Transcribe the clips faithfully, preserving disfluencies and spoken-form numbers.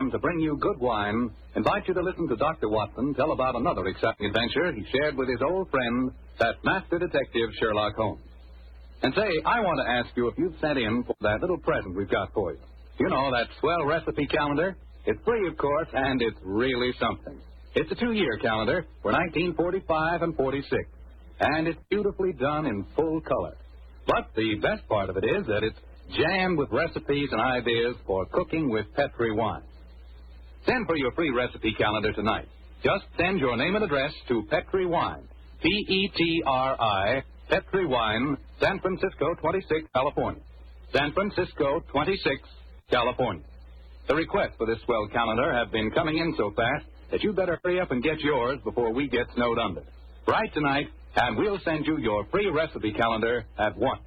to bring you good wine, invite you to listen to Doctor Watson tell about another exciting adventure he shared with his old friend, that master detective Sherlock Holmes. And say, I want to ask you if you've sent in for that little present we've got for you. You know, that swell recipe calendar? It's free, of course, and it's really something. It's a two-year calendar for nineteen forty-five and forty-six, and it's beautifully done in full color. But the best part of it is that it's jammed with recipes and ideas for cooking with Petri wine. Send for your free recipe calendar tonight. Just send your name and address to Petri Wine, P E T R I, Petri Wine, San Francisco twenty-six, California. San Francisco twenty-six, California. The requests for this swell calendar have been coming in so fast that you better hurry up and get yours before we get snowed under. Write tonight, and we'll send you your free recipe calendar at once.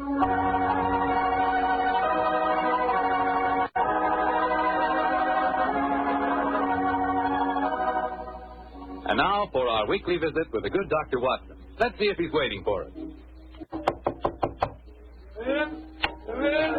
And now for our weekly visit with the good Doctor Watson. Let's see if he's waiting for us. Come in. Come in.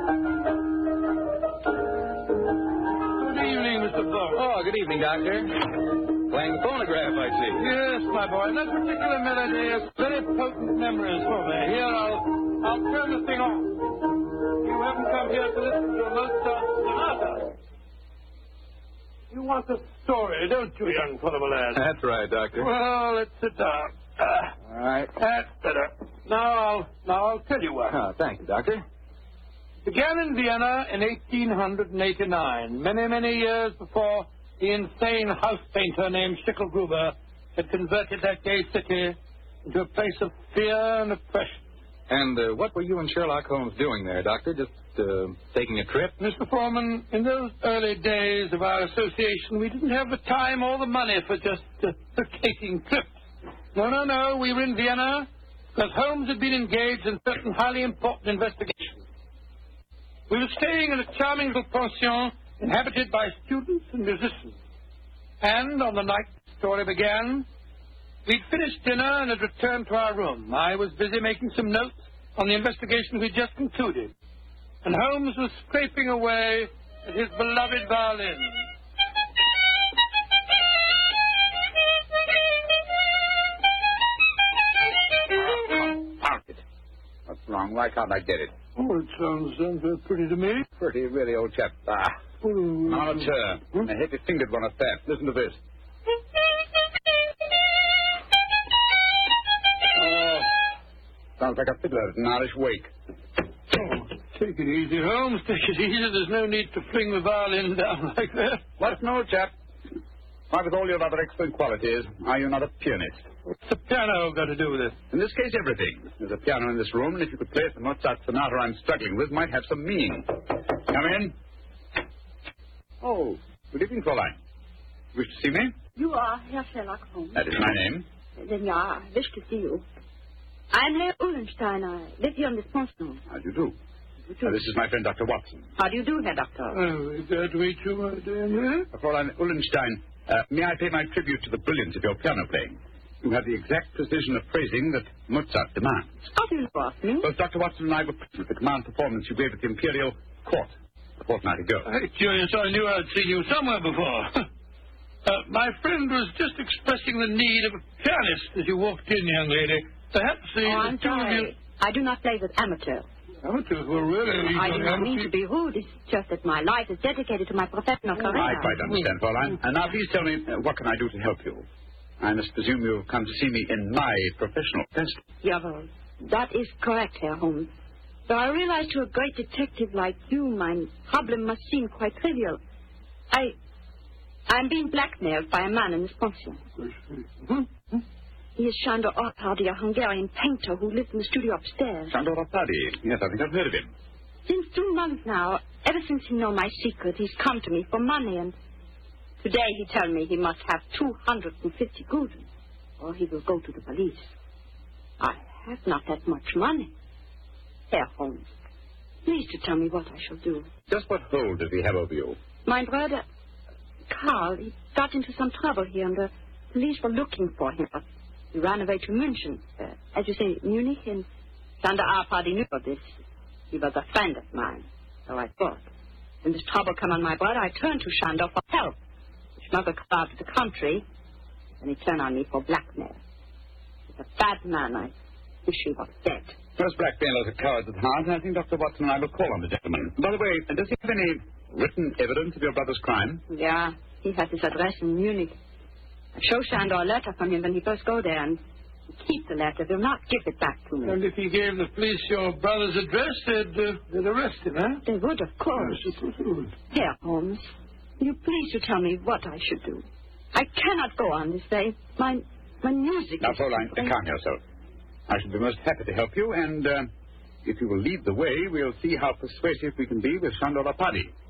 Good evening, Mister Burke. Oh, good evening, Doctor. Playing the phonograph, I see. Yes, my boy. That particular melody has very potent memories for me. Here, I'll, I'll turn the thing on. You haven't come here to listen to a Mozart sonata. You want a story, don't you, young fellow, my lad? That's right, Doctor. Well, let's sit down. Ah, All right. that's better. Now I'll, now I'll tell you what. Oh, thank you, Doctor. Began in Vienna in eighteen eighty-nine, many, many years before the insane house painter named Schicklgruber had converted that gay city into a place of fear and oppression. And uh, what were you and Sherlock Holmes doing there, Doctor? Just uh, taking a trip? Mister Foreman, in those early days of our association, we didn't have the time or the money for just uh, taking trips. No, no, no. We were in Vienna because Holmes had been engaged in certain highly important investigations. We were staying in a charming little pension inhabited by students and musicians. And on the night the story began, we'd finished dinner and had returned to our room. I was busy making some notes on the investigation we'd just concluded. And Holmes was scraping away at his beloved violin. Found it. What's wrong? Why can't I get it? Oh, it sounds, sounds uh, pretty to me. Pretty, really, old chap. Ah, Oh, now a turn. Hmm? A heavy-fingered one at that. Listen to this. Oh, sounds like a fiddler at an Irish wake. Oh, take it easy, Holmes. Take it easy. There's no need to fling the violin down like that. What's no, chap? Why, with all your other excellent qualities, are you not a pianist? What's the piano got to do with it? In this case, everything. There's a piano in this room, and if you could play the Mozart sonata I'm struggling with, might have some meaning. Come in. Oh, good evening, Fräulein. Wish to see me? You are Herr Sherlock Holmes. That is my name. Then ja, I wish to see you. I'm Herr Ullenstein. I live here on this pension. How do you do? Uh, this is my friend, Doctor Watson. How do you do, Herr Doctor? Oh, glad to meet you, my dear. Uh, Fräulein Ullenstein, uh, may I pay my tribute to the brilliance of your piano playing? You have the exact precision of phrasing that Mozart demands. How do you ask me? Both Doctor Watson and I were present at the command performance you gave at the Imperial Court a fortnight ago. Hey, curious, I knew I'd seen you somewhere before. uh, my friend was just expressing the need of a pianist as you walked in, young lady. Perhaps the... Oh, I'm the two of you... sorry. I do not play with amateurs. Amateurs? Well, really... I do not mean amateurs- to be rude. It's just that my life is dedicated to my professional career. I quite understand, Fräulein. And now please tell me, uh, what can I do to help you? I must presume you have come to see me in my professional capacity. Yeah, well, that is correct, Herr Holmes. Though I realize to a great detective like you, my problem must seem quite trivial. I... I'm being blackmailed by a man in this pension. Hmm? He is Sándor Árpádi, a Hungarian painter who lives in the studio upstairs. Sándor Árpádi. Yes, I think I've heard of him. Since two months now, ever since he know my secret, he's come to me for money, and today he tell me he must have two hundred fifty gulden, or he will go to the police. I have not that much money. Herr Holmes, please to tell me what I shall do. Just what hold does he have over you? My brother, Karl, he got into some trouble here, and the police were looking for him, but he ran away to München, uh, as you say, Munich, and Sándor Árpádi knew of this. He was a friend of mine, so I thought. When this trouble come on my brother, I turn to Shandor for help. The schmuggler come out of the country, and he turn on me for blackmail. He's a bad man. I wish he was dead. Most blackmailers are cowards at heart, and I think Doctor Watson and I will call on the gentleman. By the way, does he have any written evidence of your brother's crime? Yeah, he has his address in Munich. I show Shandor a letter from him when he first go there, and he keep the letter, will not give it back to me. And if he gave the police your brother's address, they'd, uh, they'd arrest him, huh? They would, of course. Yes, of course. Here, Holmes, will you please to tell me what I should do? I cannot go on this way. My my music... Now, is- Fräulein, calm yourself. I shall be most happy to help you, and uh, if you will lead the way, we'll see how persuasive we can be with Shandor Lapadi.